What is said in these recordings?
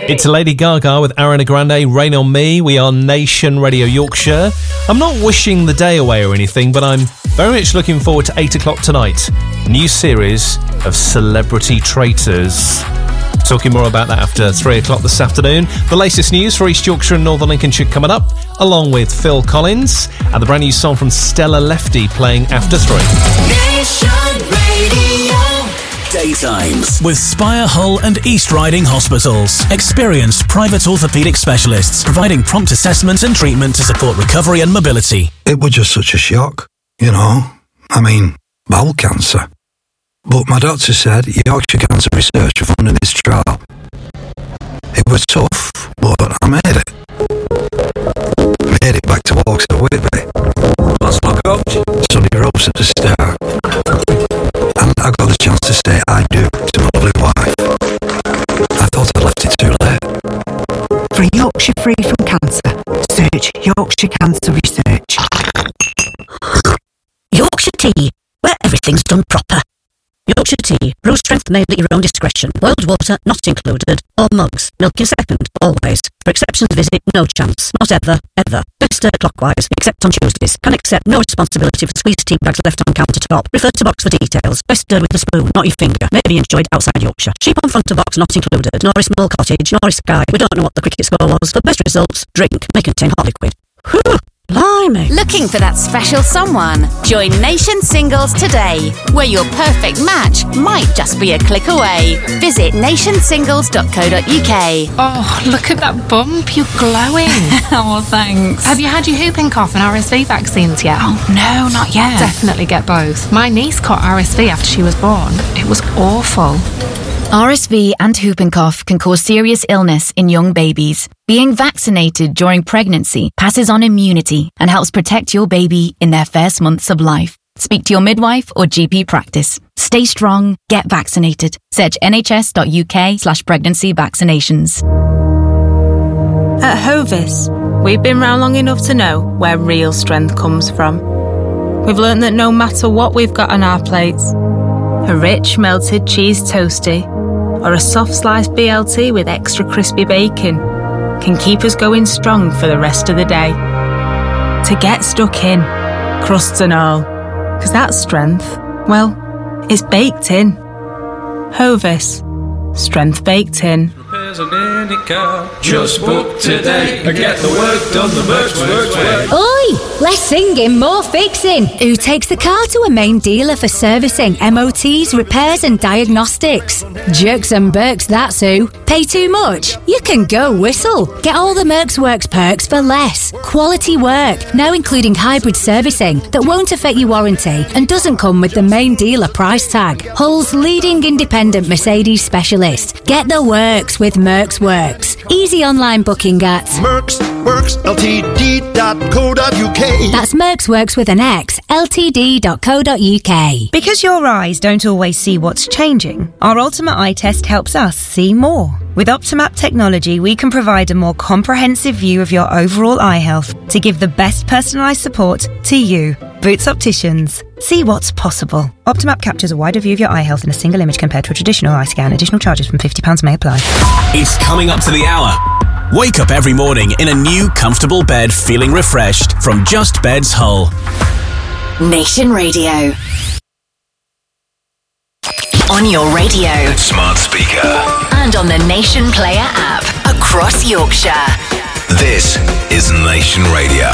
It's Lady Gaga with Ariana Grande, Rain on Me. We are Nation Radio Yorkshire. I'm not wishing the day away or anything, but I'm very much looking forward to 8 o'clock tonight. New series of Celebrity Traitors. Talking more about that after 3 o'clock this afternoon. The latest news for East Yorkshire and Northern Lincolnshire coming up, along with Phil Collins and the brand new song from Stella Lefty playing after 3. Nation Radio. Daytimes with Spire Hull and East Riding Hospitals. Experienced private orthopaedic specialists providing prompt assessment and treatment to support recovery and mobility. It was just such a shock, you know. I mean, bowel cancer. But my doctor said Yorkshire Cancer Research are funding this trial. It was tough, but I made it. Made it back to Walksall Whitby. That's my coach. Sunny ropes at the start. And I got the chance to say I do to my lovely wife. I thought I'd left it too late. For Yorkshire free from cancer, search Yorkshire Cancer Research. Yorkshire Tea, where everything's done proper. Yorkshire Tea, brew strength made at your own discretion. Boiled water not included. All mugs, milk in second, always. For exceptions visit no chance. Not ever, ever. Best stirred clockwise, except on Tuesdays. Can accept no responsibility for squeezed tea bags left on countertop. Refer to box for details. Best stirred with a spoon, not your finger. May be enjoyed outside Yorkshire. Sheep on front of box not included. Norris Mill Cottage, Norris Sky. We don't know what the cricket score was. For best results, drink. May contain hot liquid. Whew. Blimey. Looking for that special someone? Join Nation Singles today, where your perfect match might just be a click away. Visit nationsingles.co.uk. Oh, look at that bump. You're glowing. Oh, thanks. Have you had your whooping cough and RSV vaccines yet? Oh, no, not yet. Definitely get both. My niece caught RSV after she was born. It was awful. RSV and whooping cough can cause serious illness in young babies. Being vaccinated during pregnancy passes on immunity and helps protect your baby in their first months of life. Speak to your midwife or GP practice. Stay strong, get vaccinated. Search nhs.uk/pregnancy vaccinations. At Hovis, we've been round long enough to know where real strength comes from. We've learned that no matter what we've got on our plates, a rich melted cheese toasty or a soft sliced BLT with extra crispy bacon can keep us going strong for the rest of the day. To get stuck in, crusts and all, because that strength, well, it's baked in. Hovis, strength baked in. Just book today and get the work done the Mercs way. Oi! Less singing, more fixing. Who takes the car to a main dealer for servicing, MOTs, repairs and diagnostics? Jerks and Berks, that's who. Pay too much? You can go Whistle. Get all the Mercs Works perks for less. Quality work, now including hybrid servicing that won't affect your warranty and doesn't come with the main dealer price tag. Hull's leading independent Mercedes specialist. Get the works with Mercs Works. Easy online booking at mercsworksltd.co.uk. That's Mercs Works with an X, ltd.co.uk. Because your eyes don't always see what's changing, our Ultimate Eye Test helps us see more. With Optimap technology, we can provide a more comprehensive view of your overall eye health to give the best personalised support to you. Boots Opticians. See what's possible. Optimap captures a wider view of your eye health in a single image compared to a traditional eye scan. Additional charges from £50 may apply. It's coming up to the hour. Wake up every morning in a new, comfortable bed feeling refreshed from Just Beds Hull. Nation Radio. On your radio, smart speaker, and on the Nation Player app across Yorkshire. This is Nation Radio.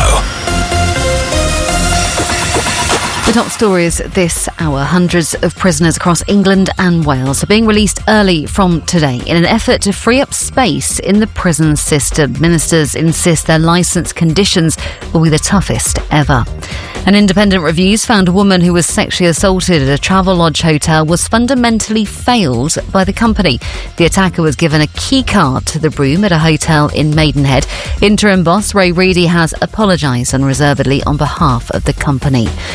The top stories this hour. Hundreds of prisoners across England and Wales are being released early from today in an effort to free up space in the prison system. Ministers insist their licence conditions will be the toughest ever. An independent reviews found a woman who was sexually assaulted at a Travelodge hotel was fundamentally failed by the company. The attacker was given a key card to the room at a hotel in Maidenhead. Interim boss Ray Reedy has apologised unreservedly on behalf of the company. A government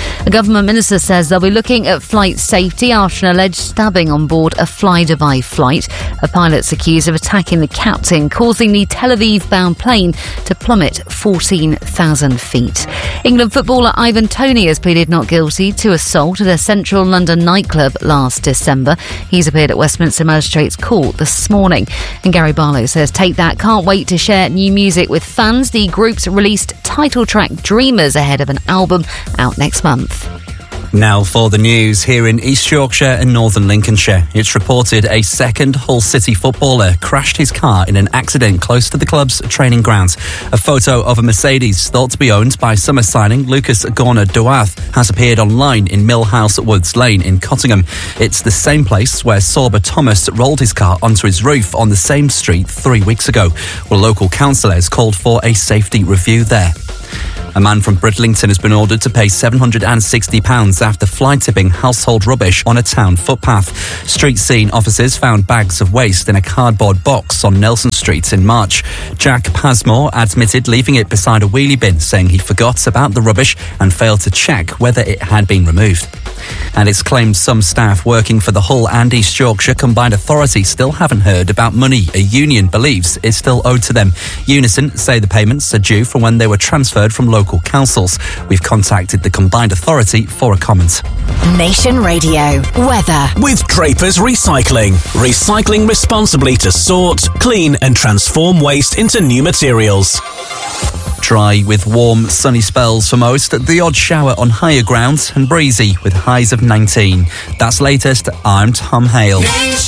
government minister says they'll be looking at flight safety after an alleged stabbing on board a Fly-Dubai flight. A pilot's accused of attacking the captain, causing the Tel Aviv-bound plane to plummet 14,000 feet. England footballer Ivan Toney has pleaded not guilty to assault at a central London nightclub last December. He's appeared at Westminster Magistrates Court this morning. And Gary Barlow says Take That can't wait to share new music with fans. The group's released title track Dreamers ahead of an album out next month. Now for the news. Here in East Yorkshire and Northern Lincolnshire, it's reported a second Hull City footballer crashed his car in an accident close to the club's training grounds. A photo of a Mercedes thought to be owned by summer signing Lucas Gorner-Duath has appeared online in Millhouse Woods Lane in Cottingham. It's the same place where Sorba Thomas rolled his car onto his roof on the same street 3 weeks ago. Well, local councillors called for a safety review there. A man from Bridlington has been ordered to pay £760 after fly-tipping household rubbish on a town footpath. Street scene officers found bags of waste in a cardboard box on Nelson Street in March. Jack Pasmore admitted leaving it beside a wheelie bin, saying he forgot about the rubbish and failed to check whether it had been removed. And it's claimed some staff working for the Hull and East Yorkshire Combined Authority still haven't heard about money a union believes is still owed to them. Unison say the payments are due from when they were transferred from local councils. We've contacted the Combined Authority for a comment. Nation Radio weather. With Draper's Recycling. Recycling responsibly to sort, clean and transform waste into new materials. Dry with warm, sunny spells for most. The odd shower on higher grounds and breezy with highs of 19. That's latest. I'm Tom Hale.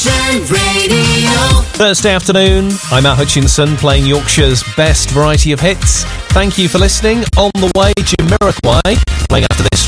Thursday afternoon, I'm Matt Hutchinson playing Yorkshire's best variety of hits. Thank you for listening. On the way, Jamiroquai playing after this.